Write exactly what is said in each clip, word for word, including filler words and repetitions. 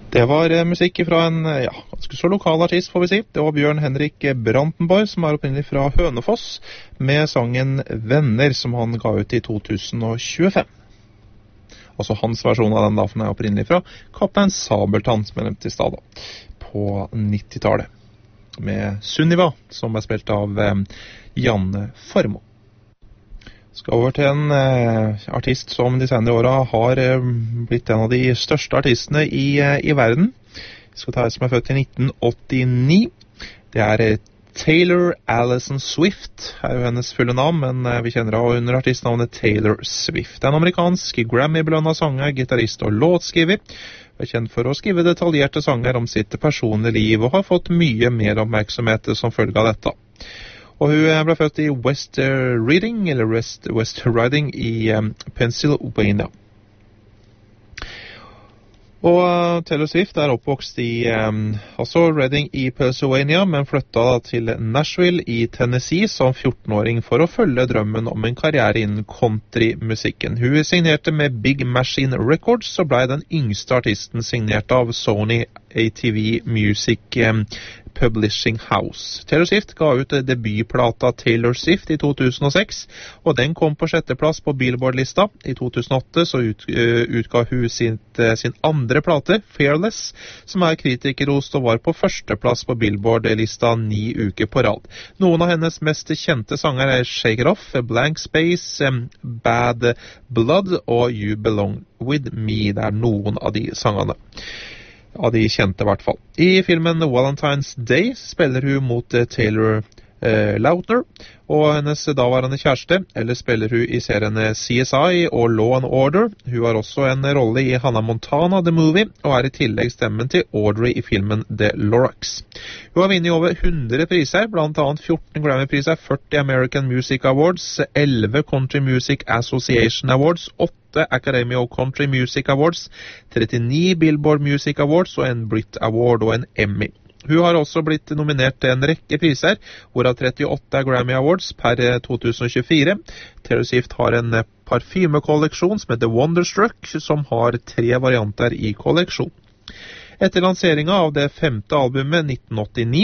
Det var eh, musikk fra en eh, ja, ganske så lokal artist, får vi si. Det var Bjørn Henrik Brandenborg, som er opprinnelig fra Hønefoss, med sangen Venner, som han ga ut i to tusen og tjuefem. Altså hans versjon av den da, for den er opprinnelig fra Kaptein Sabeltann, som jeg nevnte i stad, da, på nittitallet. Med Sunniva, som er spilt av eh, Janne Formoe. Skal over til en eh, artist som de senere årene har eh, blitt en av de største artistene i, eh, i verden. Vi skal ta en som er født i nitten åttini. Det er eh, Taylor Allison Swift, er jo hennes fulle navn, men eh, vi kjenner henne under artistnavnet Taylor Swift. Det er en amerikansk Grammy-belønnet sanger, gitarist og låtskriver. Hun er kjent for å skrive detaljerte sanger om sitt personlige liv, og har fått mye mer oppmerksomhet som følge av dette. Og hun ble født i West Reading, eller West, West Riding i um, Pennsylvania. Og uh, Taylor Swift er oppvokst i um, altså Reading i Pennsylvania, men flyttet da til Nashville i Tennessee som fjortenåring for å følge drømmen om en karriere innen countrymusikken. Hun signerte med Big Machine Records, og ble den yngste artisten signert av Sony A T V Music um, Publishing House. Taylor Swift ga ut debutplata Taylor Swift i to tusen og seks, og den kom på sjetteplass på Billboard-lista. I to tusen og åtte så ut, uh, utga hun sin, uh, sin andre plate, Fearless, som er kritikerrost og var på førsteplass på Billboard-lista ni uker på rad. Noen av hennes mest kjente sanger er Shake It Off, Blank Space, um, Bad Blood og You Belong With Me. Det er noen av de sangene. Av de kjente i hvert fall. I filmen Valentine's Day spiller hun mot uh, Taylor uh, Lautner og hennes daværende kjæreste, eller spiller hun i seriene C S I og Law and Order. Hun har også en rolle i Hannah Montana The Movie, og er i tillegg stemmen til Audrey i filmen The Lorax. Hun har vunnet over hundre priser, blant annet fjorten Grammy-priser, førti American Music Awards, elleve Country Music Association Awards, åtte Academy of Country Music Awards, trettini Billboard Music Awards og en Brit Award og en Emmy. Hun har også blitt nominert til en rekke priser, hvorav trettiåtte Grammy Awards per to tusen og tjuefire. Taylor Swift har en parfymekolleksjon som heter Wonderstruck, som har tre varianter i kolleksjon. Etter lanseringen av det femte albumet nitten åttini,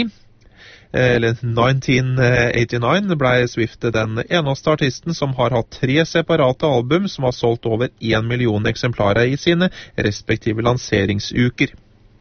eller nitten åttini, ble Swift den eneste artisten som har hatt tre separate album som har solgt over en million eksemplarer i sine respektive lanseringsuker.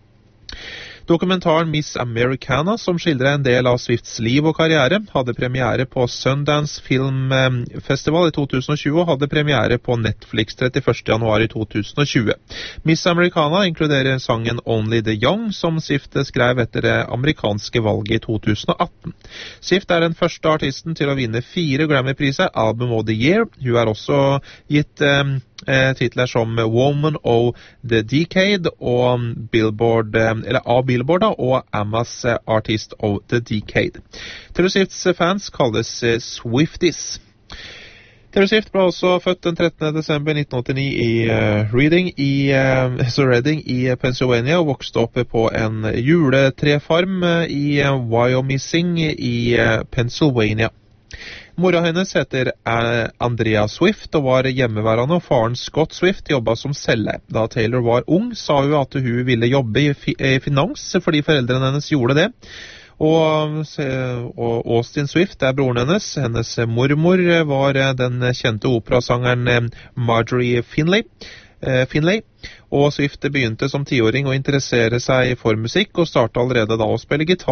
Dokumentaren Miss Americana, som skildrer en del av Swifts liv og karriere, hadde premiere på Sundance Film Festival i to tusen og tjue og hadde premiere på Netflix trettiførste januar i to tusen og tjue. Miss Americana inkluderer sangen Only the Young, som Swift skrev etter det amerikanske valget i to tusen og atten. Swift er den første artisten til å vinne fire Grammy-priser, Album of the Year. Hun er også gitt um, eh, titler som Woman of the Decade og Billboard, eh, eller av Billboard, og Emmas Artist of the Decade. Taylor Swifts fans kalles Swifties. Taylor Swift ble også født den trettende desember nitten åttini i uh, Reading i, uh, så Reading i Pennsylvania, og vokste opp på en juletrefarm uh, i uh, Wyoming i uh, Pennsylvania. Mora hennes heter Andrea Swift og var hjemmeværende, og faren Scott Swift jobbet som selger. Da Taylor var ung, sa hun at hun ville jobbe i, fi- i finans, fordi foreldrene hennes gjorde det. Og, og Austin Swift er broren hennes. Hennes mormor var den kjente operasangeren Marjorie Finlay. Finlay. Og Swift begynte som tiåring å interessere seg for musikk, og startet allerede da å spille gitar